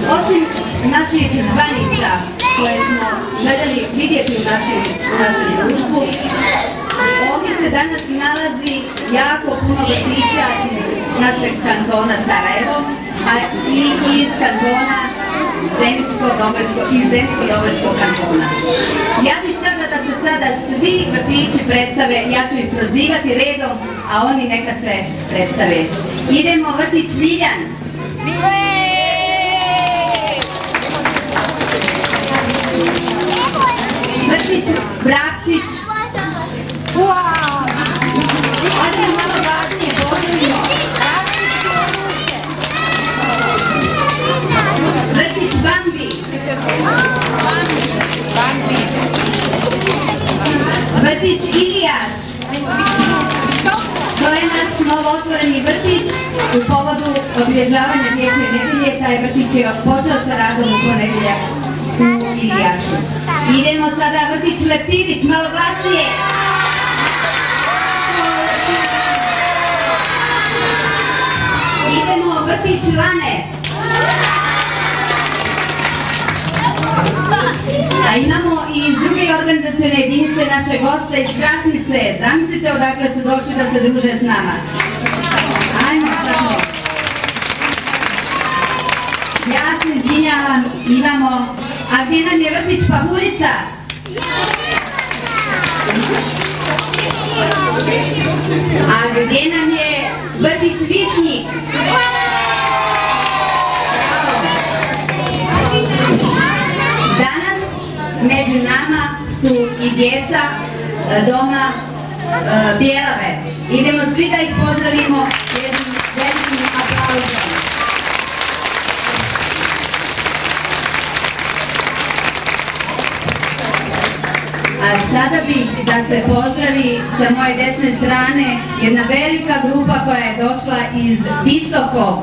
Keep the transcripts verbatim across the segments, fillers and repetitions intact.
Osim naših zvanica koje smo željeli vidjeti u našem, u našem društvu, ovdje se danas nalazi jako puno vrtića iz našeg kantona Sarajevo, a i iz kantona iz Zeničko-Dobojskog kantona. Ja bih sada da se sada svi vrtići predstave, ja ću ih prozivati redom, a oni neka se predstave. Idemo vrtić Viljan. Vrtić Brakčić. Ajde malo važnije, pozdravimo. Vrtić Bambi. Vrtić Ilijaš. To je naš novootvoreni vrtić u povodu obilježavanja dječje nedelje. Taj vrtić je počeo sa radom u ponedeljak u Ilijašu. Idemo sada vrtić Leptirić, malo glasnije. Idemo vrtić Lane. A imamo i iz druge organizacijone jedinice naše goste iz Krasnice. Zamislite odakle su došli da se druže s nama. Ajmo, tako. Ja se izvinjavam, imamo... A gdje nam je vrtić Pahuljica? A gdje nam je vrtić Višnjik? Danas među nama su i djeca doma Bjelave. Idemo svi da ih pozdravimo jednim velikim aplauzom. A sada bih da se pozdravi sa moje desne strane jedna velika grupa koja je došla iz Visokog.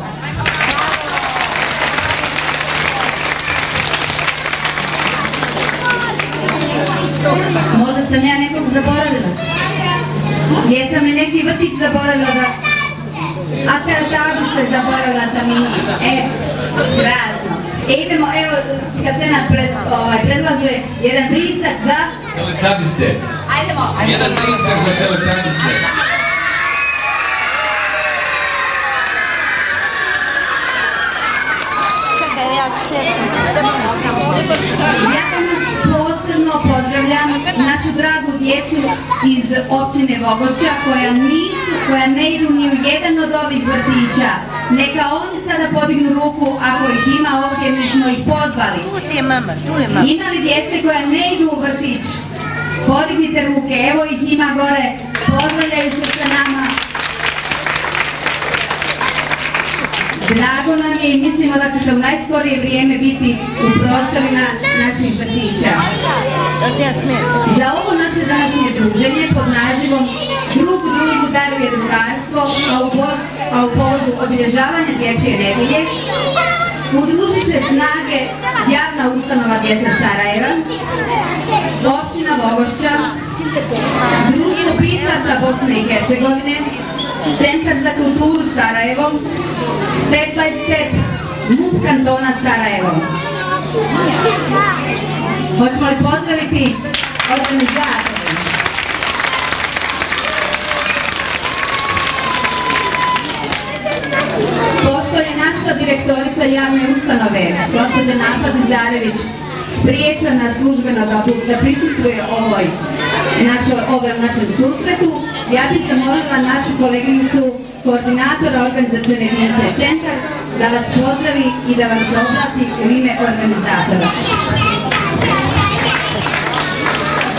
Možda sam ja nekog zaboravila. Jesam li neki vrtić zaboravila da... A kada bi se zaboravila sam i njih. E, prazno. E, idemo, evo, čika se nas pred, ovaj, predlaže jedan prisak za... Teletabise. Ajdemo. Jedan prisak za Teletabise. Čekaj, ja ću se... Ja vam posebno pozdravljam našu dragu djecu iz općine Vogošća koja nisu, koja ne idu ni u jedan od ovih vrtića. Neka oni sada podignu ruku ako ih ima ovdje, mi smo ih pozvali. Tu je mama, tu je mama. Ima li djece koja ne idu u vrtić? Podignite ruke, evo ih ima gore, pozdravljaju se sa nama. Drago nam je i mislimo da će to u najskorije vrijeme biti u prostorima naših vrtića. Za ovo naše današnje druženje pod nazivom Drug drugu daruje drugarstvo, a u povodu obilježavanja dječje nedelje, udružit će snage javna ustanova Djeca Sarajeva, općina Vogošća, Društvo pisaca Bosne i Hercegovine, Centar za kulturu Sarajevo, Step by Step, M U P kantona Sarajevo. Hoćemo li pozdraviti organizatori? Pošto je naša direktorica javne ustanove, gospođa Nafad Zarević, spriječena službeno da, da prisustvuje ovoj, našo, ovom našem susretu, ja bih zamolila našu koleginicu, koordinatora organizacijone jedinice Centar, da vas pozdravi i da vam se obrati u ime organizatora.